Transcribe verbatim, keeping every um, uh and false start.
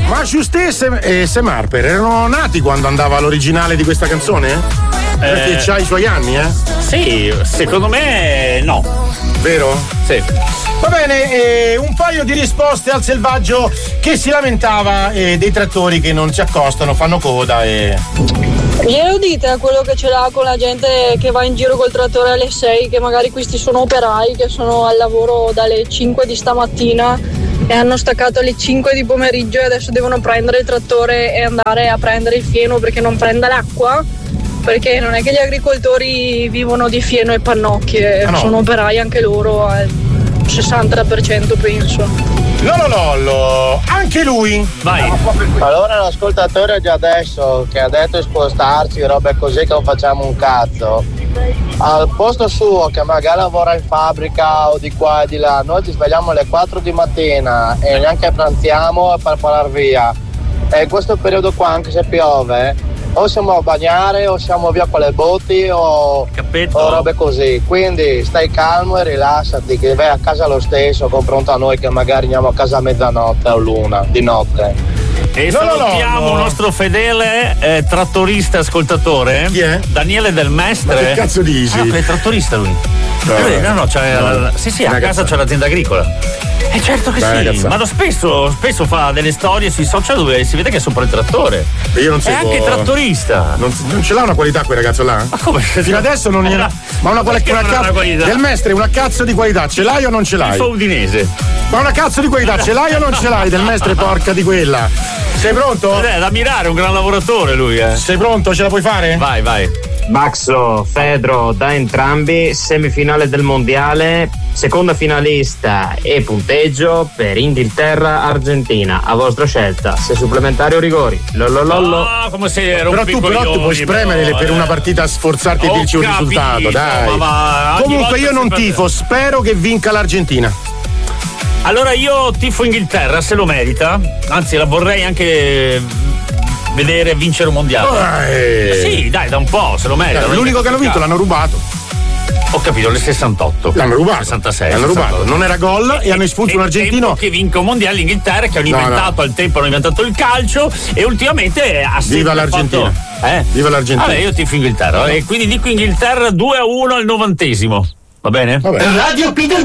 Ma Giuste e Sam Harper erano nati quando andava l'originale di questa canzone? Eh, Perché c'ha i suoi anni, eh? Sì, secondo me no. Vero? Sì. Va bene, eh, un paio di risposte al selvaggio che si lamentava eh, dei trattori che non si accostano, fanno coda e... Glielo dite a quello che ce l'ha con la gente che va in giro col trattore alle sei, che magari questi sono operai che sono al lavoro dalle cinque di stamattina e hanno staccato alle cinque di pomeriggio e adesso devono prendere il trattore e andare a prendere il fieno perché non prenda l'acqua? Perché non è che gli agricoltori vivono di fieno e pannocchie, ah no. Sono operai anche loro al sessanta per cento penso. Lolo Lollo, anche lui. Vai. Allora l'ascoltatore già adesso che ha detto di spostarci, robe così che non facciamo un cazzo. Al posto suo che magari lavora in fabbrica o di qua e di là, noi ci svegliamo alle quattro di mattina e neanche pranziamo per parar via. E in questo periodo qua, anche se piove, o siamo a bagnare o siamo via con le botti o, o robe così. Quindi stai calmo e rilassati, che vai a casa lo stesso, confronto a noi che magari andiamo a casa a mezzanotte o l'una di notte. E salutiamo no, no, no. il nostro fedele eh, trattorista ascoltatore. Chi è? Daniele Del Mestre. Ma che cazzo dici? Ah, è trattorista lui. No, eh, no, no, c'è no. La, sì, sì, a casa c'è l'azienda agricola. Eh certo che Beh, sì, ragazza. ma spesso, spesso fa delle storie sui social dove si vede che è sopra il trattore. Io non so. È anche trattorista. Non, non ce l'ha una qualità quel ragazzo là? Ma come? Fino adesso non era. Ma una, quali, una, una qualità. Del Mestre, una cazzo di qualità, ce l'hai o non ce l'hai? Il udinese. Ma una cazzo di qualità, ce l'hai o non ce l'hai? Del Mestre, porca di quella. Sei pronto? È da ammirare, un gran lavoratore lui, eh. Sei pronto? Ce la puoi fare? Vai, vai. Baxo, Fedro, da entrambi, semifinale del mondiale, seconda finalista e punteggio per Inghilterra-Argentina, a vostra scelta, se supplementari o rigori. Lololollo. Ah, come se però tu però tu puoi spremere però, per eh. una partita, sforzarti e dirci un risultato, dai. Va, comunque io non tifo, spero che vinca l'Argentina. Allora io tifo Inghilterra, se lo merita, anzi la vorrei anche vedere vincere un mondiale. Eh, sì, dai, da un po', se lo merita. L'unico che hanno vinto l'hanno rubato. Ho capito, le sessantotto. L'hanno rubato. sessantasei. L'hanno rubato. Non era gol e, e hanno espulso un argentino. Che vinca un mondiale l'Inghilterra, che hanno no, inventato no. al tempo, hanno inventato il calcio e ultimamente ha Viva l'Argentina. Fatto, eh? Viva l'Argentina. Vabbè, io tifo Inghilterra. No. E quindi dico Inghilterra due a uno al novantesimo. Va bene? Va bene. Radio Peter